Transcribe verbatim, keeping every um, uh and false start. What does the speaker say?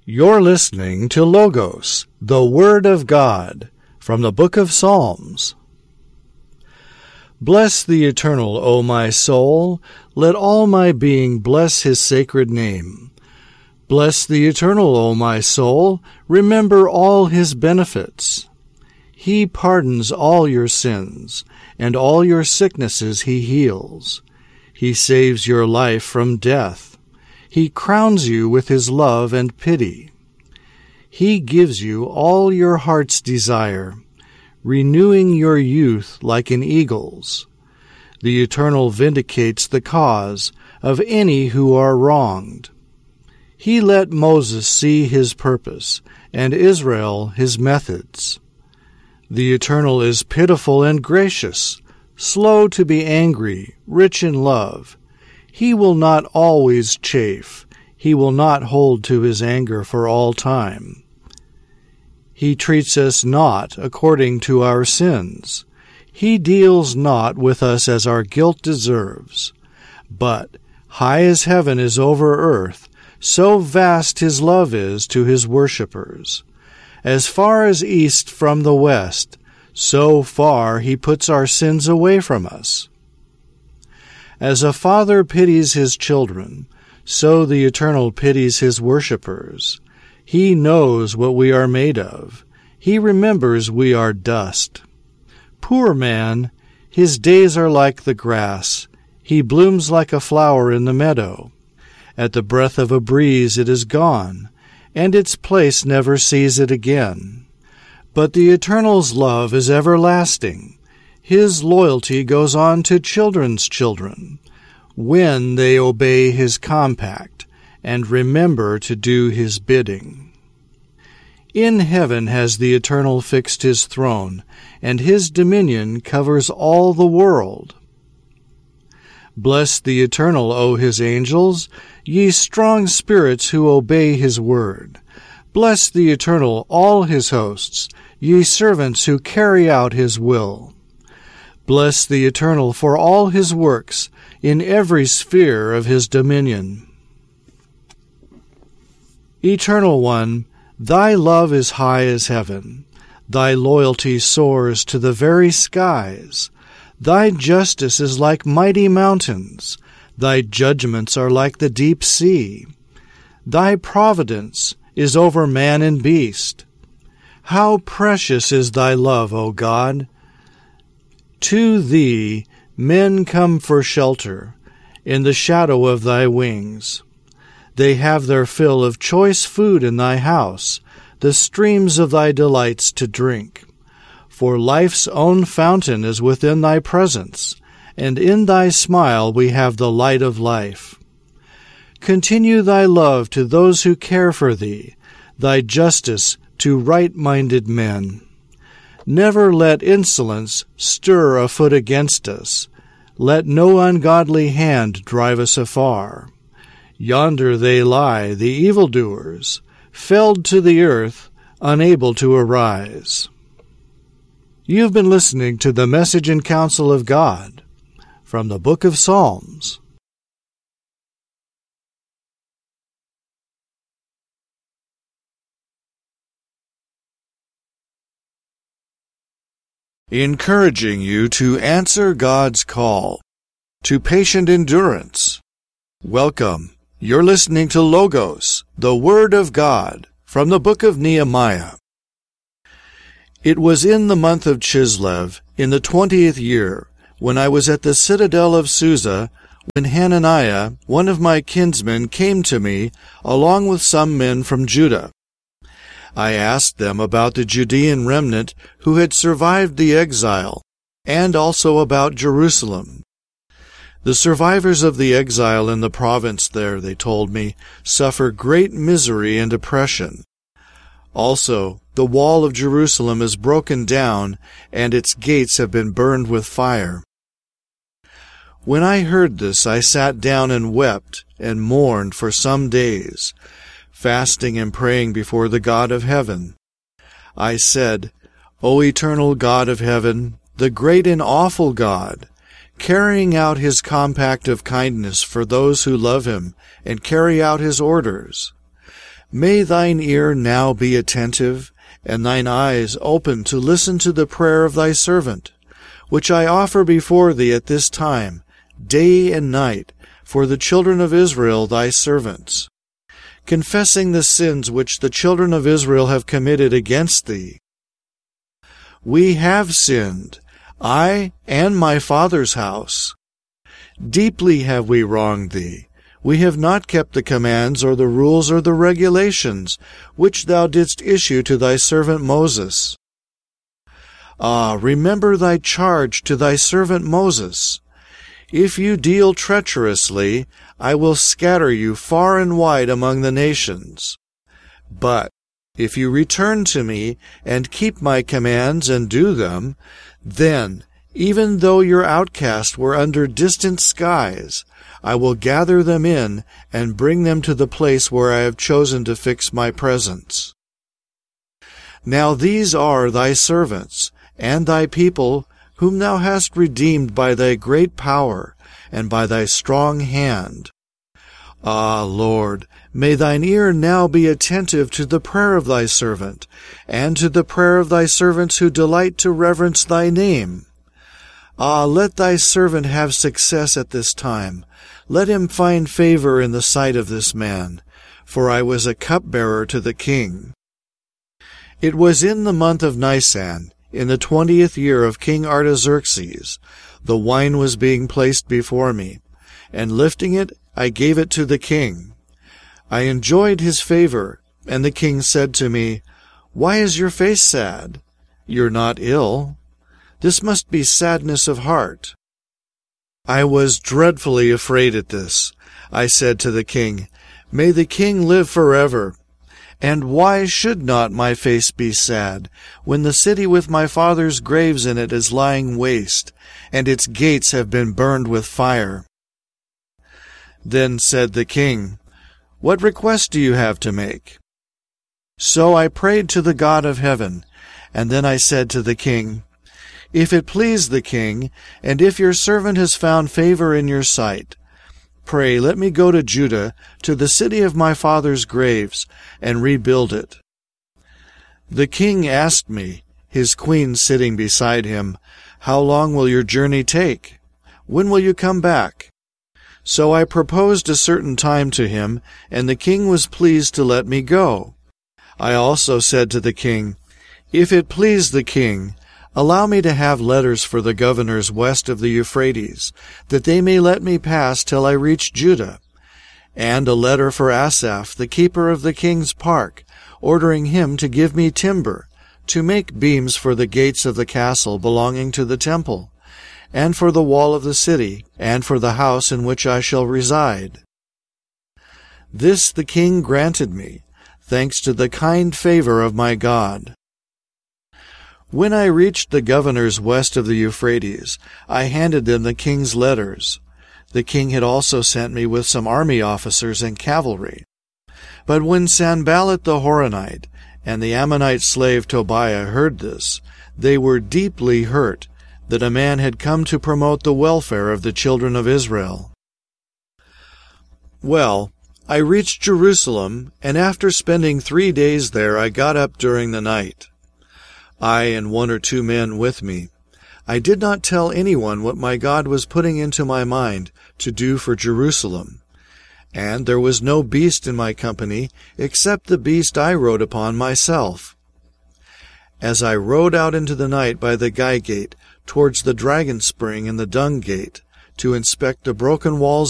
You're listening to Logos, the Word of God, from the Book of Psalms. Bless the Eternal, O my soul. Let all my being bless his sacred name. Bless the Eternal, O my soul. Remember all his benefits. He pardons all your sins, and all your sicknesses he heals. He saves your life from death. He crowns you with his love and pity. He gives you all your heart's desire, renewing your youth like an eagle's. The Eternal vindicates the cause of any who are wronged. He let Moses see his purpose, and Israel his methods. The Eternal is pitiful and gracious, slow to be angry, rich in love. He will not always chafe. He will not hold to his anger for all time. He treats us not according to our sins. He deals not with us as our guilt deserves. But high as heaven is over earth, so vast his love is to his worshippers. As far as east from the west, so far he puts our sins away from us. As a father pities his children, so the Eternal pities his worshippers. He knows what we are made of. He remembers we are dust. Poor man, his days are like the grass. He blooms like a flower in the meadow. At the breath of a breeze it is gone, and its place never sees it again. But the Eternal's love is everlasting. His loyalty goes on to children's children, when they obey his compact and remember to do his bidding. In heaven has the Eternal fixed his throne, and his dominion covers all the world. Bless the Eternal, O his angels, ye strong spirits who obey his word. Bless the Eternal, all his hosts, ye servants who carry out his will. Bless the Eternal for all his works in every sphere of his dominion. Eternal One, thy love is high as heaven. Thy loyalty soars to the very skies. Thy justice is like mighty mountains. Thy judgments are like the deep sea. Thy providence is over man and beast. How precious is thy love, O God! To thee men come for shelter, in the shadow of thy wings. They have their fill of choice food in thy house, the streams of thy delights to drink. For life's own fountain is within thy presence, and in thy smile we have the light of life. Continue thy love to those who care for thee, thy justice to right-minded men. Never let insolence stir a foot against us. Let no ungodly hand drive us afar. Yonder they lie, the evildoers, felled to the earth, unable to arise. You've been listening to the Message and Counsel of God from the Book of Psalms. Encouraging you to answer God's call to patient endurance. Welcome. You're listening to Logos, the Word of God, from the book of Nehemiah. It was in the month of Chislev, in the twentieth year, when I was at the citadel of Susa, when Hananiah, one of my kinsmen, came to me, along with some men from Judah. I asked them about the Judean remnant who had survived the exile, and also about Jerusalem. The survivors of the exile in the province there, they told me, suffer great misery and oppression. Also, the wall of Jerusalem is broken down, and its gates have been burned with fire. When I heard this, I sat down and wept and mourned for some days, fasting and praying before the God of heaven. I said, O eternal God of heaven, the great and awful God, carrying out his compact of kindness for those who love him and carry out his orders, May thine ear now be attentive, and thine eyes open to listen to the prayer of thy servant, which I offer before thee at this time, day and night, for the children of Israel thy servants, confessing the sins which the children of Israel have committed against thee. We have sinned, I and my father's house. Deeply have we wronged thee. We have not kept the commands or the rules or the regulations which thou didst issue to thy servant Moses. Ah, remember thy charge to thy servant Moses. If you deal treacherously, I will scatter you far and wide among the nations. But if you return to me and keep my commands and do them, then, even though your outcasts were under distant skies, I will gather them in and bring them to the place where I have chosen to fix my presence. Now these are thy servants, and thy people, whom thou hast redeemed by thy great power, and by thy strong hand. Ah, Lord, may thine ear now be attentive to the prayer of thy servant, and to the prayer of thy servants who delight to reverence thy name. Ah, let thy servant have success at this time. Let him find favor in the sight of this man, for I was a cupbearer to the king. It was in the month of Nisan, in the twentieth year of King Artaxerxes. The wine was being placed before me, and lifting it, I gave it to the king. I enjoyed his favor, and the king said to me, "Why is your face sad? You're not ill. This must be sadness of heart." I was dreadfully afraid at this. I said to the king, "May the king live forever. And why should not my face be sad, when the city with my father's graves in it is lying waste, and its gates have been burned with fire?" Then said the king, "What request do you have to make?" So I prayed to the God of heaven, and then I said to the king, "If it please the king, and if your servant has found favor in your sight, pray let me go to Judah, to the city of my father's graves, and rebuild it." The king asked me, his queen sitting beside him, "How long will your journey take? When will you come back?" So I proposed a certain time to him, and the king was pleased to let me go. I also said to the king, "If it please the king, allow me to have letters for the governors west of the Euphrates, that they may let me pass till I reach Judah, and a letter for Asaph, the keeper of the king's park, ordering him to give me timber, to make beams for the gates of the castle belonging to the temple, and for the wall of the city, and for the house in which I shall reside." This the king granted me, thanks to the kind favor of my God. When I reached the governors west of the Euphrates, I handed them the king's letters. The king had also sent me with some army officers and cavalry. But when Sanballat the Horonite and the Ammonite slave Tobiah heard this, they were deeply hurt that a man had come to promote the welfare of the children of Israel. Well, I reached Jerusalem, and after spending three days there, I got up during the night, I and one or two men with me. I did not tell anyone what my God was putting into my mind to do for Jerusalem. And there was no beast in my company except the beast I rode upon myself. As I rode out into the night by the Guy Gate, towards the Dragon Spring and the Dung Gate, to inspect the broken walls